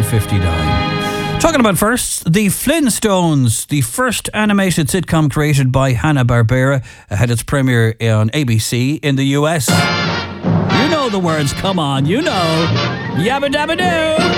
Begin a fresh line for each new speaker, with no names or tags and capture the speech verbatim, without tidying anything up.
fifty-nine. Talking about firsts, the Flintstones, the first animated sitcom created by Hanna-Barbera, had its premiere on A B C in the U S. You know the words, come on, you know. Yabba dabba doo.